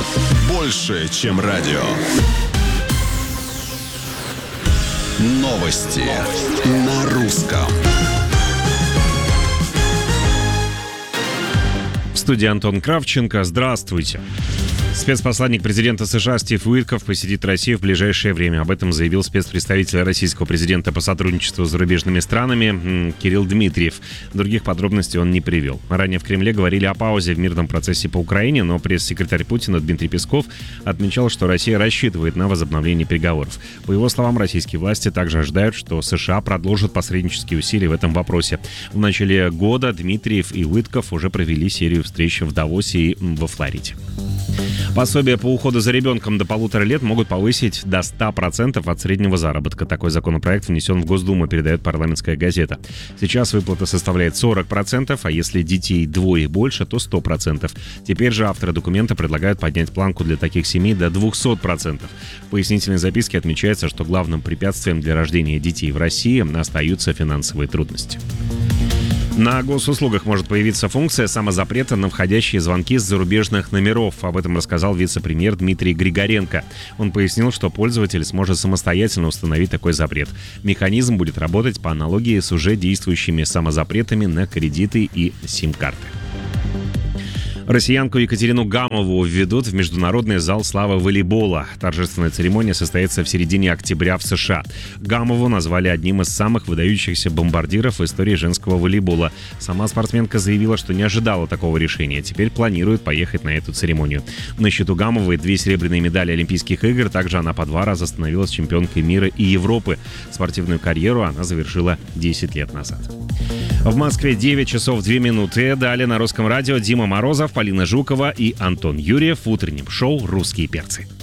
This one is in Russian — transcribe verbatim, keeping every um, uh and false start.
Больше, чем радио. Новости на русском. В студии Антон Кравченко. Здравствуйте. Спецпосланник президента США Стив Уитков посетит Россию в ближайшее время. Об этом заявил спецпредставитель российского президента по сотрудничеству с зарубежными странами Кирилл Дмитриев. Других подробностей он не привел. Ранее в Кремле говорили о паузе в мирном процессе по Украине, но пресс-секретарь Путина Дмитрий Песков отмечал, что Россия рассчитывает на возобновление переговоров. По его словам, российские власти также ожидают, что США продолжат посреднические усилия в этом вопросе. В начале года Дмитриев и Уитков уже провели серию встреч в Давосе и во Флориде. Пособие по уходу за ребенком до полутора лет могут повысить до ста процентов от среднего заработка. Такой законопроект внесен в Госдуму, передает «Парламентская газета». Сейчас выплата составляет сорок процентов, а если детей двое и больше, то сто процентов. Теперь же авторы документа предлагают поднять планку для таких семей до двухсот процентов. В пояснительной записке отмечается, что главным препятствием для рождения детей в России остаются финансовые трудности. На госуслугах может появиться функция самозапрета на входящие звонки с зарубежных номеров. Об этом рассказал вице-премьер Дмитрий Григоренко. Он пояснил, что пользователь сможет самостоятельно установить такой запрет. Механизм будет работать по аналогии с уже действующими самозапретами на кредиты и сим-карты. Россиянку Екатерину Гамову введут в Международный зал славы волейбола. Торжественная церемония состоится в середине октября в США. Гамову назвали одним из самых выдающихся бомбардиров в истории женского волейбола. Сама спортсменка заявила, что не ожидала такого решения. Теперь планирует поехать на эту церемонию. На счету Гамовой две серебряные медали Олимпийских игр. Также она по два раза становилась чемпионкой мира и Европы. Спортивную карьеру она завершила десять лет назад. В Москве девять часов две минуты. Далее на Русском радио Дима Морозов, Полина Жукова и Антон Юрьев в утреннем шоу «Русские перцы».